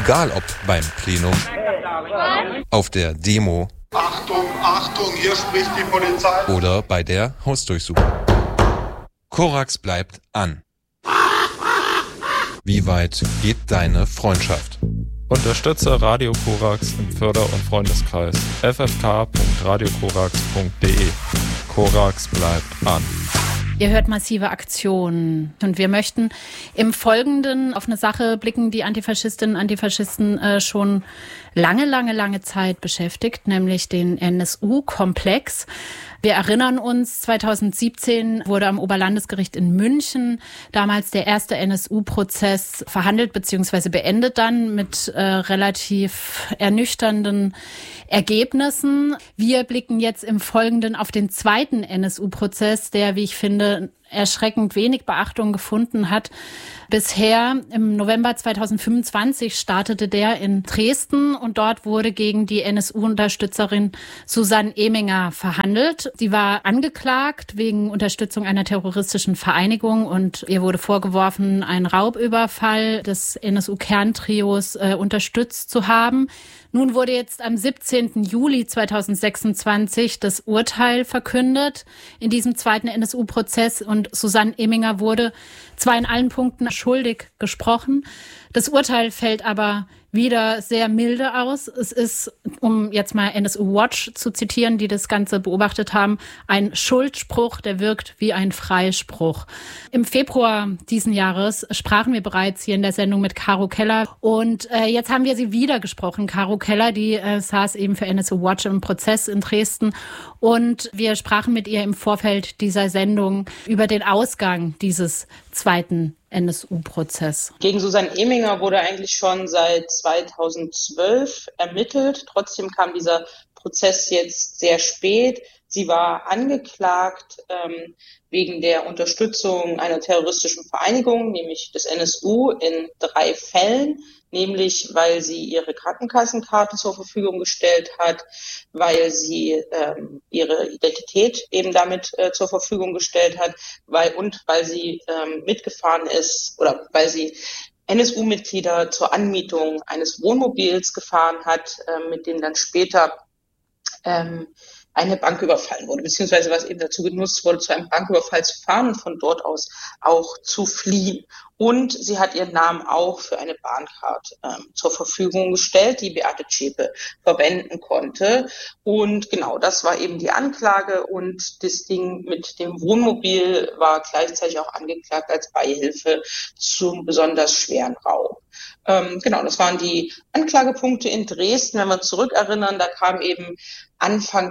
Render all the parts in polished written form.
Egal ob beim Plenum, auf der Demo Achtung, Achtung, hier spricht die Polizei oder bei der Hausdurchsuchung. Korax bleibt an. Wie weit geht deine Freundschaft? Unterstütze Radio Korax im Förder- und Freundeskreis. ffk.radiokorax.de. Korax bleibt an. Ihr hört massive Aktionen und wir möchten im Folgenden auf eine Sache blicken, die Antifaschistinnen und Antifaschisten schon lange Zeit beschäftigt, nämlich den NSU-Komplex. Wir erinnern uns, 2017 wurde am Oberlandesgericht in München damals der erste NSU-Prozess verhandelt bzw. beendet dann mit relativ ernüchternden Ergebnissen. Wir blicken jetzt im Folgenden auf den zweiten NSU-Prozess, der, wie ich finde, erschreckend wenig Beachtung gefunden hat. Bisher im November 2025 startete der in Dresden und dort wurde gegen die NSU-Unterstützerin Susanne Eminger verhandelt. Sie war angeklagt wegen Unterstützung einer terroristischen Vereinigung und ihr wurde vorgeworfen, einen Raubüberfall des NSU-Kerntrios unterstützt zu haben. Nun wurde jetzt am 17. Juli 2026 das Urteil verkündet in diesem zweiten NSU-Prozess und Susanne Eminger wurde zwar in allen Punkten schuldig gesprochen. Das Urteil fällt aber wieder sehr milde aus. Es ist, um jetzt mal NSU Watch zu zitieren, die das Ganze beobachtet haben, ein Schuldspruch, der wirkt wie ein Freispruch. Im Februar diesen Jahres sprachen wir bereits hier in der Sendung mit Caro Keller und jetzt haben wir sie wieder gesprochen. Caro Keller, die saß eben für NSU Watch im Prozess in Dresden und wir sprachen mit ihr im Vorfeld dieser Sendung über den Ausgang dieses zweiten NSU-Prozess. Gegen Susanne Eminger wurde eigentlich schon seit 2012 ermittelt. Trotzdem kam dieser Prozess jetzt sehr spät. Sie war angeklagt wegen der Unterstützung einer terroristischen Vereinigung, nämlich des NSU, in 3 Fällen. Nämlich, weil sie ihre Krankenkassenkarte zur Verfügung gestellt hat, weil sie ihre Identität eben damit zur Verfügung gestellt hat, weil sie mitgefahren ist oder weil sie NSU-Mitglieder zur Anmietung eines Wohnmobils gefahren hat, mit denen dann später eine Bank überfallen wurde, beziehungsweise was eben dazu genutzt wurde, zu einem Banküberfall zu fahren und von dort aus auch zu fliehen. Und sie hat ihren Namen auch für eine Bahncard zur Verfügung gestellt, die Beate Zschäpe verwenden konnte. Und genau, das war eben die Anklage. Und das Ding mit dem Wohnmobil war gleichzeitig auch angeklagt als Beihilfe zum besonders schweren Raub. Genau, das waren die Anklagepunkte in Dresden. Wenn wir zurückerinnern, da kam eben Anfang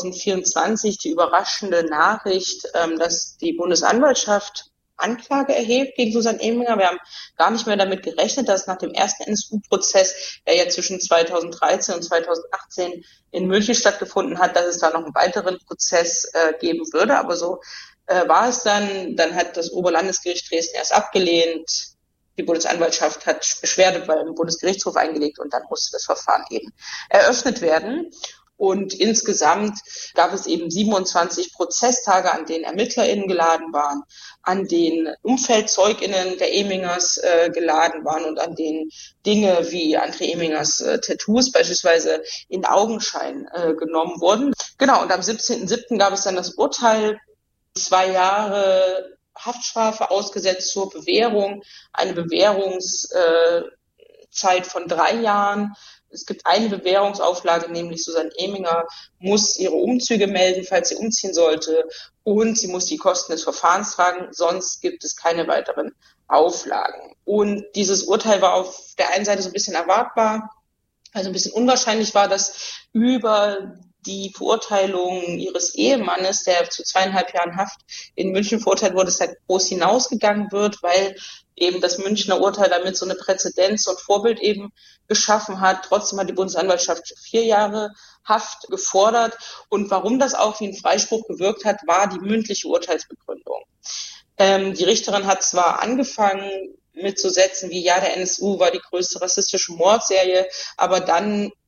2024 die überraschende Nachricht, dass die Bundesanwaltschaft Anklage erhebt gegen Susanne Eminger. Wir haben gar nicht mehr damit gerechnet, dass nach dem ersten NSU-Prozess, der ja zwischen 2013 und 2018 in München stattgefunden hat, dass es da noch einen weiteren Prozess geben würde. Aber so war es dann. Dann hat das Oberlandesgericht Dresden erst abgelehnt. Die Bundesanwaltschaft hat Beschwerde beim Bundesgerichtshof eingelegt und dann musste das Verfahren eben eröffnet werden. Und insgesamt gab es eben 27 Prozesstage, an denen ErmittlerInnen geladen waren, an denen UmfeldzeugInnen der Emingers geladen waren und an denen Dinge wie André Emingers Tattoos beispielsweise in Augenschein genommen wurden. Genau, und am 17.07. gab es dann das Urteil, 2 Jahre Haftstrafe ausgesetzt zur Bewährung, eine Bewährungszeit von 3 Jahren. Es gibt eine Bewährungsauflage, nämlich Susanne Eminger muss ihre Umzüge melden, falls sie umziehen sollte, und sie muss die Kosten des Verfahrens tragen, sonst gibt es keine weiteren Auflagen. Und dieses Urteil war auf der einen Seite so ein bisschen erwartbar, also ein bisschen unwahrscheinlich war, dass über die Verurteilung ihres Ehemannes, der zu 2,5 Jahren Haft in München verurteilt wurde, halt groß hinausgegangen wird, weil eben das Münchner Urteil damit so eine Präzedenz und Vorbild eben geschaffen hat. Trotzdem hat die Bundesanwaltschaft 4 Jahre Haft gefordert. Und warum das auch wie ein Freispruch gewirkt hat, war die mündliche Urteilsbegründung. Die Richterin hat zwar angefangen mit so Sätzen wie, ja, der NSU war die größte rassistische Mordserie, aber dann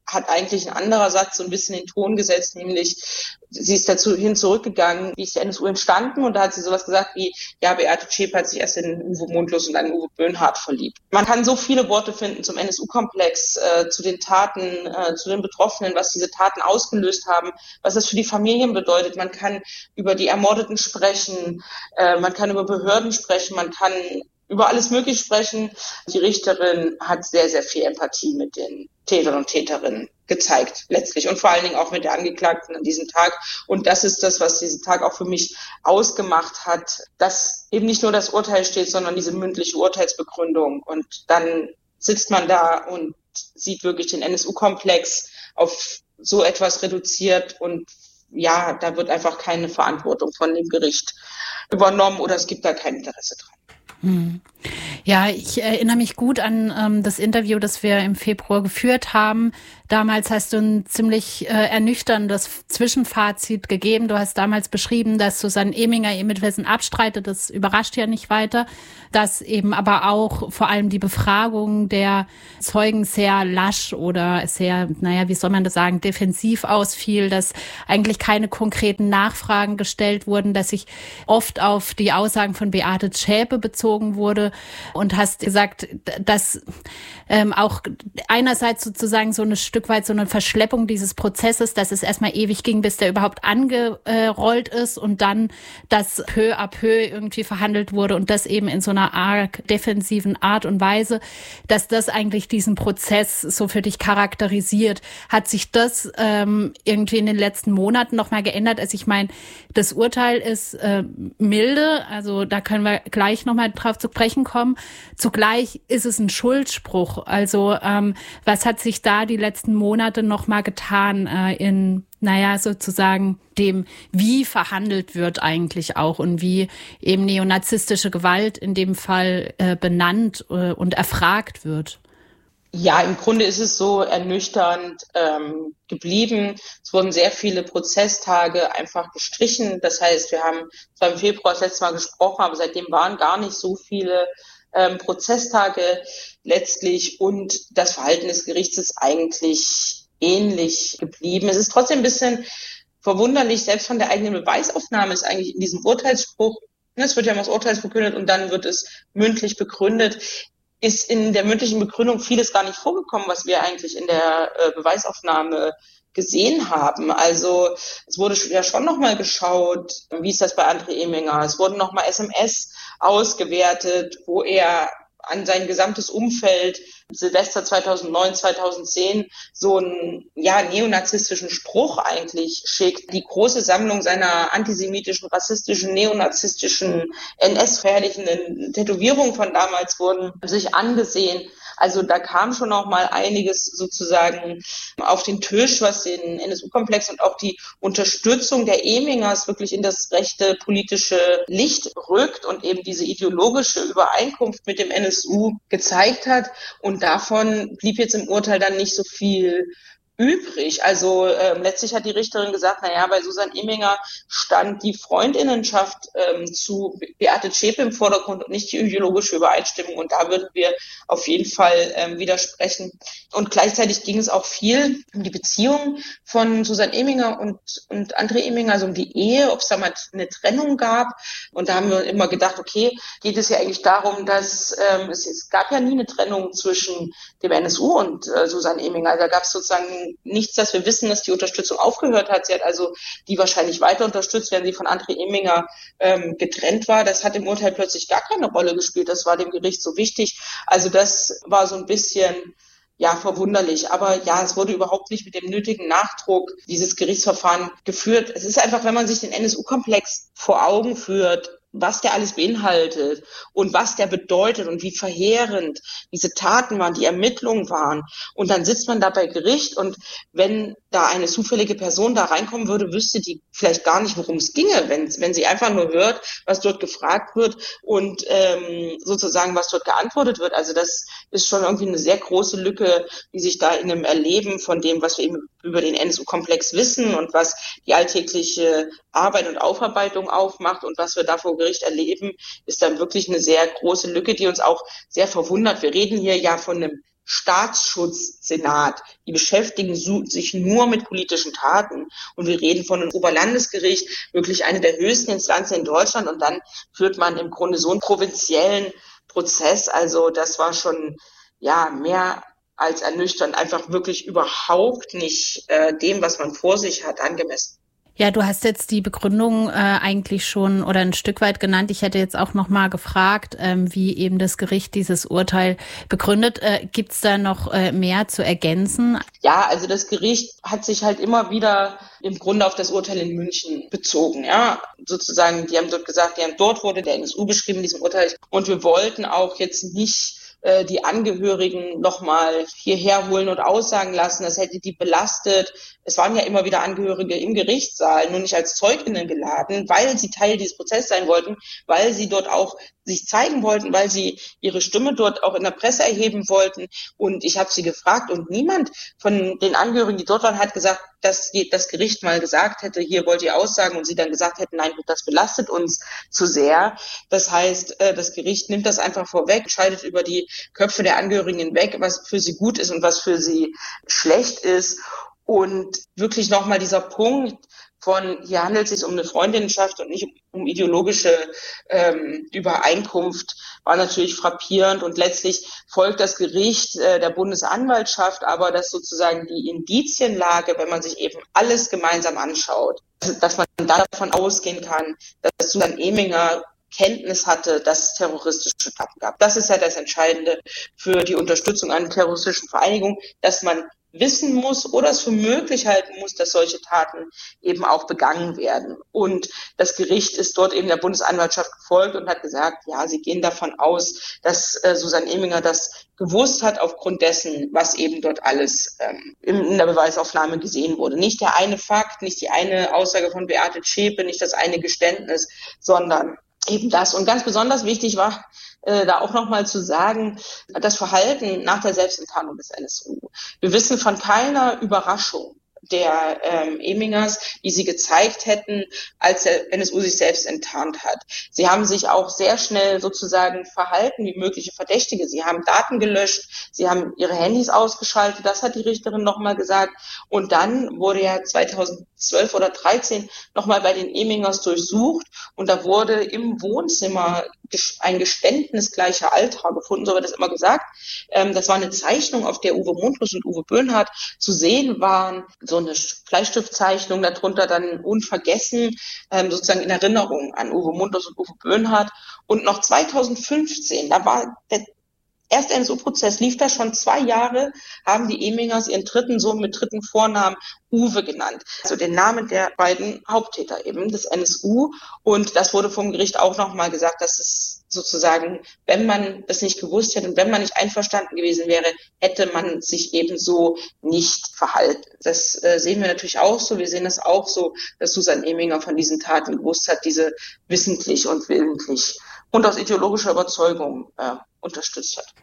hat eigentlich ein anderer Satz so ein bisschen den Ton gesetzt, nämlich sie ist dazu zurückgegangen, wie ist die NSU entstanden, und da hat sie sowas gesagt wie, ja, Beate Zschäpe hat sich erst in Uwe Mundlos und dann in Uwe Böhnhardt verliebt. Man kann so viele Worte finden zum NSU-Komplex, zu den Taten, zu den Betroffenen, was diese Taten ausgelöst haben, was das für die Familien bedeutet. Man kann über die Ermordeten sprechen, man kann über Behörden sprechen, man kann über alles Mögliche sprechen. Die Richterin hat sehr, sehr viel Empathie mit den Tätern und Täterinnen gezeigt, letztlich. Und vor allen Dingen auch mit der Angeklagten an diesem Tag. Und das ist das, was diesen Tag auch für mich ausgemacht hat, dass eben nicht nur das Urteil steht, sondern diese mündliche Urteilsbegründung. Und dann sitzt man da und sieht wirklich den NSU-Komplex auf so etwas reduziert, und ja, da wird einfach keine Verantwortung von dem Gericht übernommen oder es gibt da kein Interesse dran. Ja, ich erinnere mich gut an das Interview, das wir im Februar geführt haben. Damals hast du ein ziemlich ernüchterndes Zwischenfazit gegeben. Du hast damals beschrieben, dass Susanne Eminger ihr Mitwissen abstreitet. Das überrascht ja nicht weiter. Dass eben aber auch vor allem die Befragung der Zeugen sehr lasch oder sehr, wie soll man das sagen, defensiv ausfiel, dass eigentlich keine konkreten Nachfragen gestellt wurden, dass sich oft auf die Aussagen von Beate Zschäpe bezogen wurde, und hast gesagt, dass auch einerseits sozusagen so ein Stück weit so eine Verschleppung dieses Prozesses, dass es erstmal ewig ging, bis der überhaupt angerollt ist, und dann, dass peu à peu irgendwie verhandelt wurde, und das eben in so einer arg defensiven Art und Weise, dass das eigentlich diesen Prozess so für dich charakterisiert. Hat sich das irgendwie in den letzten Monaten nochmal geändert? Also ich meine, das Urteil ist milde, also da können wir gleich nochmal drauf zu sprechen kommen. Zugleich ist es ein Schuldspruch. Also was hat sich da die letzten Monate nochmal getan in sozusagen dem, wie verhandelt wird eigentlich auch und wie eben neonazistische Gewalt in dem Fall benannt und erfragt wird? Ja, im Grunde ist es so ernüchternd geblieben. Es wurden sehr viele Prozesstage einfach gestrichen. Das heißt, wir haben zwar im Februar das letzte Mal gesprochen, aber seitdem waren gar nicht so viele Prozesstage letztlich, und das Verhalten des Gerichts ist eigentlich ähnlich geblieben. Es ist trotzdem ein bisschen verwunderlich, selbst von der eigenen Beweisaufnahme ist eigentlich in diesem Urteilsspruch, es wird ja mal das Urteil verkündet und dann wird es mündlich begründet, ist in der mündlichen Begründung vieles gar nicht vorgekommen, was wir eigentlich in der Beweisaufnahme gesehen haben. Also es wurde ja schon nochmal geschaut, wie ist das bei André Eminger. Es wurden nochmal SMS ausgewertet, wo er an sein gesamtes Umfeld Silvester 2009, 2010 so einen neonazistischen Spruch eigentlich schickt. Die große Sammlung seiner antisemitischen, rassistischen, neonazistischen, NS-verherrlichenden Tätowierungen von damals wurden sich angesehen. Also da kam schon noch mal einiges sozusagen auf den Tisch, was den NSU-Komplex und auch die Unterstützung der Emingers wirklich in das rechte politische Licht rückt und eben diese ideologische Übereinkunft mit dem NSU gezeigt hat. Und davon blieb jetzt im Urteil dann nicht so viel übrig. Also letztlich hat die Richterin gesagt, bei Susanne Eminger stand die Freundinnenschaft zu Beate Zschäpe im Vordergrund und nicht die ideologische Übereinstimmung, und da würden wir auf jeden Fall widersprechen. Und gleichzeitig ging es auch viel um die Beziehung von Susanne Eminger und André Eminger, also um die Ehe, ob es da mal eine Trennung gab. Und da haben wir immer gedacht, okay, geht es ja eigentlich darum, dass es gab ja nie eine Trennung zwischen dem NSU und Susanne Eminger. Also da gab es sozusagen nichts, dass wir wissen, dass die Unterstützung aufgehört hat. Sie hat also die wahrscheinlich weiter unterstützt, während sie von André Eminger getrennt war. Das hat im Urteil plötzlich gar keine Rolle gespielt. Das war dem Gericht so wichtig. Also das war so ein bisschen verwunderlich. Aber es wurde überhaupt nicht mit dem nötigen Nachdruck dieses Gerichtsverfahren geführt. Es ist einfach, wenn man sich den NSU-Komplex vor Augen führt, was der alles beinhaltet und was der bedeutet und wie verheerend diese Taten waren, die Ermittlungen waren. Und dann sitzt man da bei Gericht, und wenn da eine zufällige Person da reinkommen würde, wüsste die vielleicht gar nicht, worum es ginge, wenn sie einfach nur hört, was dort gefragt wird und sozusagen, was dort geantwortet wird. Also das ist schon irgendwie eine sehr große Lücke, die sich da in einem Erleben von dem, was wir eben über den NSU-Komplex wissen und was die alltägliche Arbeit und Aufarbeitung aufmacht und was wir da vor Gericht erleben, ist dann wirklich eine sehr große Lücke, die uns auch sehr verwundert. Wir reden hier ja von einem Staatsschutzsenat. Die beschäftigen sich nur mit politischen Taten. Und wir reden von einem Oberlandesgericht, wirklich eine der höchsten Instanzen in Deutschland. Und dann führt man im Grunde so einen provinziellen Prozess. Also das war schon mehr als ernüchternd, einfach wirklich überhaupt nicht dem, was man vor sich hat, angemessen. Ja, du hast jetzt die Begründung eigentlich schon oder ein Stück weit genannt. Ich hätte jetzt auch noch mal gefragt, wie eben das Gericht dieses Urteil begründet. Gibt's da noch mehr zu ergänzen? Ja, also das Gericht hat sich halt immer wieder im Grunde auf das Urteil in München bezogen. Ja, sozusagen, die haben dort gesagt, dort wurde der NSU beschrieben in diesem Urteil. Und wir wollten auch jetzt nicht die Angehörigen nochmal hierher holen und aussagen lassen. Das hätte die belastet. Es waren ja immer wieder Angehörige im Gerichtssaal, nur nicht als Zeuginnen geladen, weil sie Teil dieses Prozesses sein wollten, weil sie dort auch sich zeigen wollten, weil sie ihre Stimme dort auch in der Presse erheben wollten. Und ich habe sie gefragt und niemand von den Angehörigen, die dort waren, hat gesagt, dass das Gericht mal gesagt hätte, hier wollt ihr aussagen, und sie dann gesagt hätten, nein, das belastet uns zu sehr. Das heißt, das Gericht nimmt das einfach vorweg, entscheidet über die Köpfe der Angehörigen hinweg, was für sie gut ist und was für sie schlecht ist. Und wirklich nochmal dieser Punkt von, hier handelt es sich um eine Freundinnenschaft und nicht um ideologische Übereinkunft, war natürlich frappierend. Und letztlich folgt das Gericht der Bundesanwaltschaft, aber dass sozusagen die Indizienlage, wenn man sich eben alles gemeinsam anschaut, dass man davon ausgehen kann, dass Susanne Eminger Kenntnis hatte, dass es terroristische Taten gab. Das ist ja das Entscheidende für die Unterstützung einer terroristischen Vereinigung, dass man wissen muss oder es für möglich halten muss, dass solche Taten eben auch begangen werden. Und das Gericht ist dort eben der Bundesanwaltschaft gefolgt und hat gesagt, ja, sie gehen davon aus, dass Susanne Eminger das gewusst hat aufgrund dessen, was eben dort alles in der Beweisaufnahme gesehen wurde. Nicht der eine Fakt, nicht die eine Aussage von Beate Zschäpe, nicht das eine Geständnis, sondern eben das. Und ganz besonders wichtig war, da auch nochmal zu sagen, das Verhalten nach der Selbstenttarnung des NSU. Wir wissen von keiner Überraschung der Emingers, die sie gezeigt hätten, als der NSU sich selbst enttarnt hat. Sie haben sich auch sehr schnell sozusagen verhalten wie mögliche Verdächtige. Sie haben Daten gelöscht, sie haben ihre Handys ausgeschaltet, das hat die Richterin nochmal gesagt. Und dann wurde ja 2012 oder 2013 nochmal bei den Emingers durchsucht und da wurde im Wohnzimmer ein geständnisgleicher Altar gefunden, so wird das immer gesagt. Das war eine Zeichnung, auf der Uwe Mundlos und Uwe Böhnhardt zu sehen waren, so eine Bleistiftzeichnung, darunter dann unvergessen, sozusagen in Erinnerung an Uwe Mundlos und Uwe Böhnhardt. Und noch 2015, da war der erste NSU-Prozess, lief da schon 2 Jahre, haben die Emingers ihren dritten Sohn mit dritten Vornamen Uwe genannt. Also den Namen der beiden Haupttäter eben des NSU. Und das wurde vom Gericht auch nochmal gesagt, dass es sozusagen, wenn man das nicht gewusst hätte und wenn man nicht einverstanden gewesen wäre, hätte man sich ebenso nicht verhalten. Das sehen wir natürlich auch so. Wir sehen das auch so, dass Susanne Eminger von diesen Taten gewusst hat, diese wissentlich und willentlich und aus ideologischer Überzeugung unterstützt hat.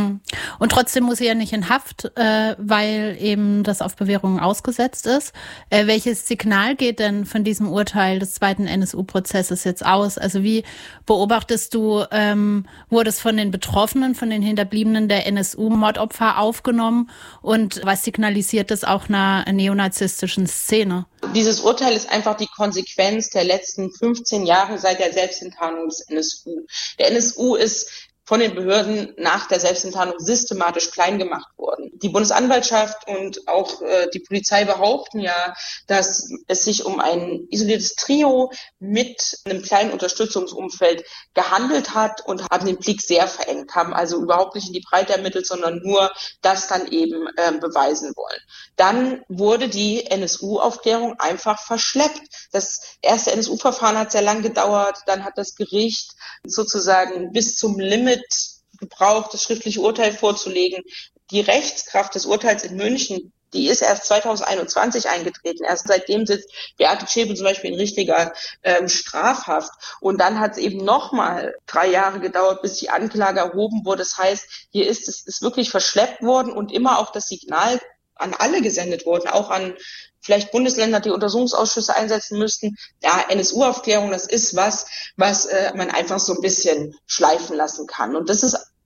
Und trotzdem muss sie ja nicht in Haft, weil eben das auf Bewährung ausgesetzt ist. Welches Signal geht denn von diesem Urteil des zweiten NSU-Prozesses jetzt aus? Also wie beobachtest du, wurde es von den Betroffenen, von den Hinterbliebenen der NSU-Mordopfer aufgenommen und was signalisiert das auch einer neonazistischen Szene? Dieses Urteil ist einfach die Konsequenz der letzten 15 Jahre seit der Selbstenttarnung des NSU. Der NSU ist von den Behörden nach der Selbstenttarnung systematisch klein gemacht worden. Die Bundesanwaltschaft und auch die Polizei behaupten ja, dass es sich um ein isoliertes Trio mit einem kleinen Unterstützungsumfeld gehandelt hat und haben den Blick sehr verengt, haben also überhaupt nicht in die Breite ermittelt, sondern nur das dann eben beweisen wollen. Dann wurde die NSU-Aufklärung einfach verschleppt. Das erste NSU-Verfahren hat sehr lang gedauert, dann hat das Gericht sozusagen bis zum Limit gebraucht, das schriftliche Urteil vorzulegen. Die Rechtskraft des Urteils in München, die ist erst 2021 eingetreten. Erst seitdem sitzt Beate Zschäpe zum Beispiel in richtiger Strafhaft. Und dann hat es eben nochmal 3 Jahre gedauert, bis die Anklage erhoben wurde. Das heißt, hier ist es wirklich verschleppt worden und immer auch das Signal an alle gesendet worden, auch an vielleicht Bundesländer, die Untersuchungsausschüsse einsetzen müssten. Ja, NSU-Aufklärung, das ist was man einfach so ein bisschen schleifen lassen kann. Und das ist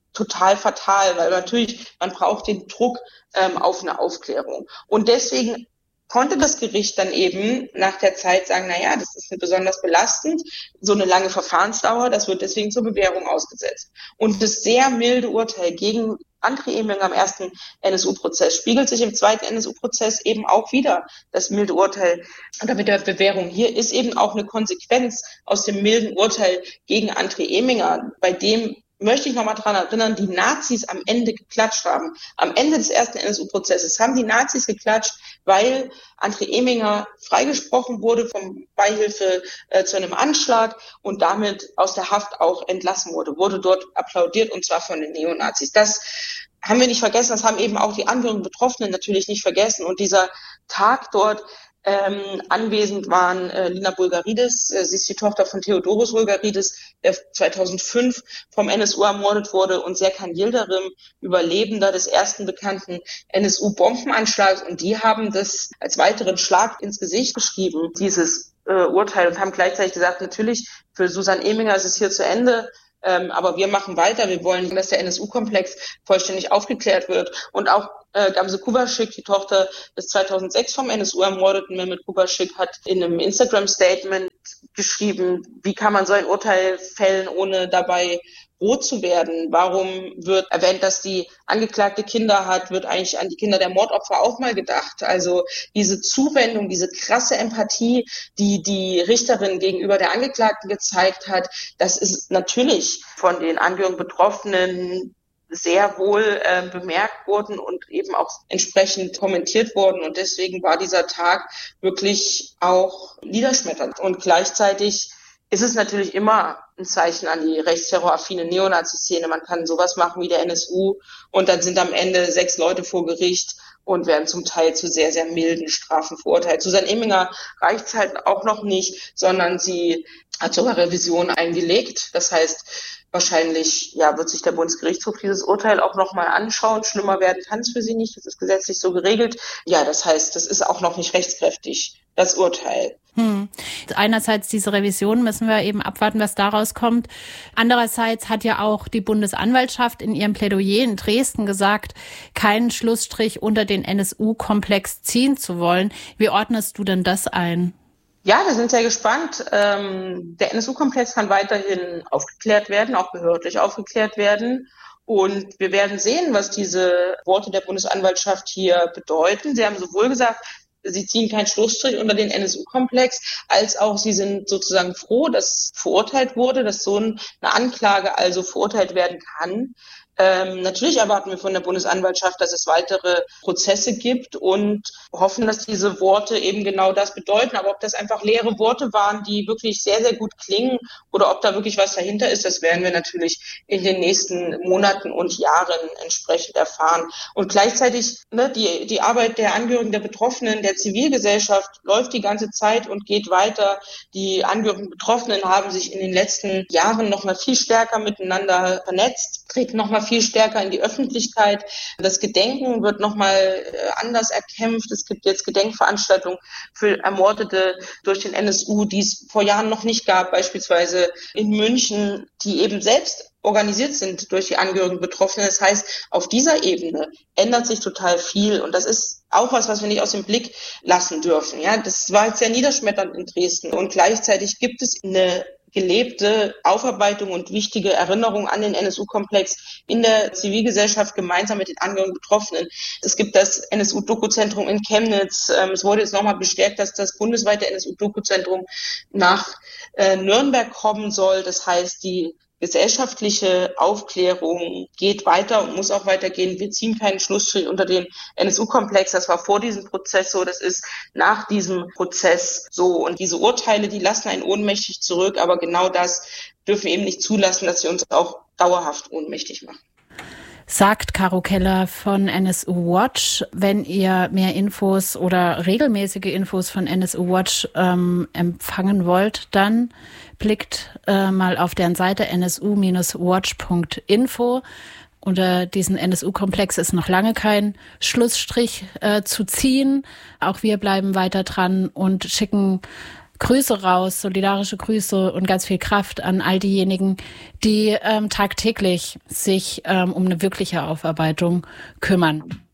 total fatal, weil natürlich, man braucht den Druck auf eine Aufklärung. Und deswegen konnte das Gericht dann eben nach der Zeit sagen, naja, das ist besonders belastend, so eine lange Verfahrensdauer, das wird deswegen zur Bewährung ausgesetzt. Und das sehr milde Urteil gegen André Eming am ersten NSU-Prozess spiegelt sich im zweiten NSU-Prozess eben auch wieder. Das milde Urteil oder mit der Bewährung hier ist eben auch eine Konsequenz aus dem milden Urteil gegen André Eminger, bei dem möchte ich nochmal dran erinnern, die Nazis am Ende geklatscht haben. Am Ende des ersten NSU-Prozesses haben die Nazis geklatscht, weil André Eminger freigesprochen wurde von Beihilfe zu einem Anschlag und damit aus der Haft auch entlassen wurde dort applaudiert, und zwar von den Neonazis. Das haben wir nicht vergessen, das haben eben auch die anderen Betroffenen natürlich nicht vergessen. Und dieser Tag dort, anwesend waren Lina Bulgaridis, sie ist die Tochter von Theodoros Bulgaridis, der 2005 vom NSU ermordet wurde, und Serkan Yildirim, Überlebender des ersten bekannten NSU-Bombenanschlags. Und die haben das als weiteren Schlag ins Gesicht geschrieben, dieses Urteil, und haben gleichzeitig gesagt, natürlich, für Susan Eminger ist es hier zu Ende, aber wir machen weiter. Wir wollen, dass der NSU-Komplex vollständig aufgeklärt wird. Und auch Gamze Kubaschik, die Tochter des 2006 vom NSU ermordeten Mehmet Kubaschik, hat in einem Instagram-Statement geschrieben, wie kann man so ein Urteil fällen, ohne dabei rot zu werden? Warum wird erwähnt, dass die Angeklagte Kinder hat? Wird eigentlich an die Kinder der Mordopfer auch mal gedacht? Also diese Zuwendung, diese krasse Empathie, die die Richterin gegenüber der Angeklagten gezeigt hat, das ist natürlich von den Angehörigen Betroffenen sehr wohl bemerkt worden und eben auch entsprechend kommentiert worden. Und deswegen war dieser Tag wirklich auch niederschmetternd. Und gleichzeitig ist es natürlich immer ein Zeichen an die rechtsterroraffine Neonazi-Szene. Man kann sowas machen wie der NSU und dann sind am Ende 6 Leute vor Gericht und werden zum Teil zu sehr, sehr milden Strafen verurteilt. Susan Eminger reicht's halt auch noch nicht, sondern sie hat sogar Revision eingelegt. Das heißt, wahrscheinlich wird sich der Bundesgerichtshof dieses Urteil auch nochmal anschauen. Schlimmer werden kann es für sie nicht. Das ist gesetzlich so geregelt. Ja, das heißt, das ist auch noch nicht rechtskräftig, das Urteil. Einerseits diese Revision müssen wir eben abwarten, was daraus kommt. Andererseits hat ja auch die Bundesanwaltschaft in ihrem Plädoyer in Dresden gesagt, keinen Schlussstrich unter den NSU-Komplex ziehen zu wollen. Wie ordnest du denn das ein? Ja, wir sind sehr gespannt. Der NSU-Komplex kann weiterhin aufgeklärt werden, auch behördlich aufgeklärt werden. Und wir werden sehen, was diese Worte der Bundesanwaltschaft hier bedeuten. Sie haben sowohl gesagt, sie ziehen keinen Schlussstrich unter den NSU-Komplex, als auch sie sind sozusagen froh, dass verurteilt wurde, dass so eine Anklage also verurteilt werden kann. Natürlich erwarten wir von der Bundesanwaltschaft, dass es weitere Prozesse gibt und hoffen, dass diese Worte eben genau das bedeuten. Aber ob das einfach leere Worte waren, die wirklich sehr, sehr gut klingen oder ob da wirklich was dahinter ist, das werden wir natürlich in den nächsten Monaten und Jahren entsprechend erfahren. Und gleichzeitig die Arbeit der Angehörigen, der Betroffenen, der Zivilgesellschaft läuft die ganze Zeit und geht weiter. Die Angehörigen Betroffenen haben sich in den letzten Jahren noch mal viel stärker miteinander vernetzt, treten noch mal viel stärker in die Öffentlichkeit. Das Gedenken wird nochmal anders erkämpft. Es gibt jetzt Gedenkveranstaltungen für Ermordete durch den NSU, die es vor Jahren noch nicht gab, beispielsweise in München, die eben selbst organisiert sind durch die Angehörigen Betroffenen. Das heißt, auf dieser Ebene ändert sich total viel und das ist auch was wir nicht aus dem Blick lassen dürfen. Ja, das war jetzt sehr niederschmetternd in Dresden und gleichzeitig gibt es eine gelebte Aufarbeitung und wichtige Erinnerung an den NSU-Komplex in der Zivilgesellschaft gemeinsam mit den Angehörigen Betroffenen. Es gibt das NSU-Doku-Zentrum in Chemnitz. Es wurde jetzt nochmal bestärkt, dass das bundesweite NSU-Doku-Zentrum nach Nürnberg kommen soll. Das heißt, die gesellschaftliche Aufklärung geht weiter und muss auch weitergehen. Wir ziehen keinen Schlussstrich unter den NSU-Komplex. Das war vor diesem Prozess so, das ist nach diesem Prozess so. Und diese Urteile, die lassen einen ohnmächtig zurück, aber genau das dürfen wir eben nicht zulassen, dass sie uns auch dauerhaft ohnmächtig machen. Sagt Caro Keller von NSU Watch. Wenn ihr mehr Infos oder regelmäßige Infos von NSU Watch empfangen wollt, dann blickt mal auf deren Seite nsu-watch.info. Unter diesen NSU-Komplex ist noch lange kein Schlussstrich zu ziehen. Auch wir bleiben weiter dran und schicken Grüße raus, solidarische Grüße und ganz viel Kraft an all diejenigen, die tagtäglich sich um eine wirkliche Aufarbeitung kümmern.